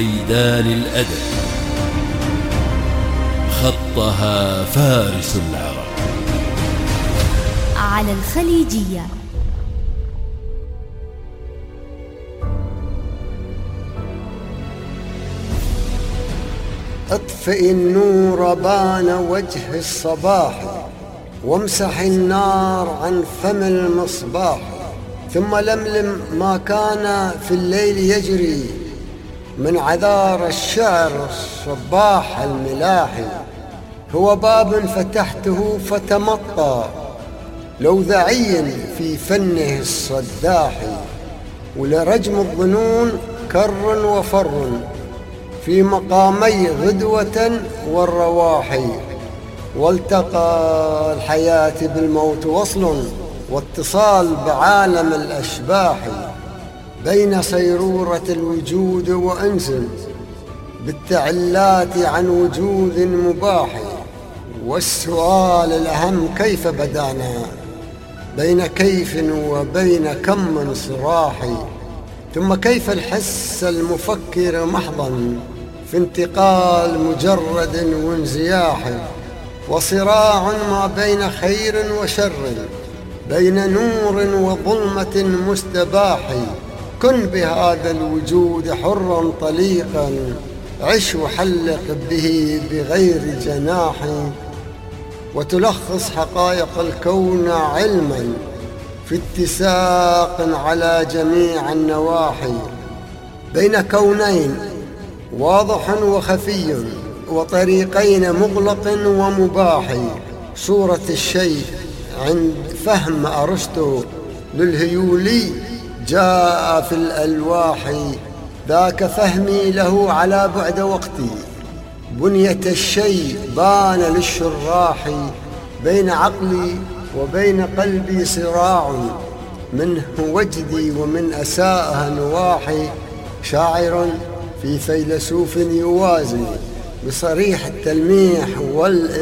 ميدان الأدب خطها فارس العرب على الخليجية. اطفئ النور بان وجه الصباح، وامسح النار عن فم المصباح، ثم لملم ما كان في الليل يجري من عذار الشعر الصباح الملاحي. هو باب فتحته فتمطى لوذعي في فنه الصداح، ولرجم الظنون كر وفر في مقامي غدوة والرواحي. والتقى الحياة بالموت وصل، واتصال بعالم الأشباح، بين صيرورة الوجود وأنس بالتعلات عن وجود مباح. والسؤال الأهم كيف بدانا بين كيف وبين كم من صراح، ثم كيف الحس المفكر محضا في انتقال مجرد وانزياح، وصراع ما بين خير وشر، بين نور وظلمة مستباح. كن بهذا الوجود حرا طليقا، عش وحلق به بغير جناح، وتلخص حقائق الكون علما في اتساق على جميع النواحي، بين كونين واضح وخفي، وطريقين مغلق ومباح. صورة الشيء عند فهم أرسطو للهيولي جاء في الألواح، ذاك فهمي له على بعد وقتي. بنية الشيء بان للشراح، بين عقلي وبين قلبي صراع، منه وجدي ومن أساءها نواحي. شاعر في فيلسوف يوازي بصريح التلميح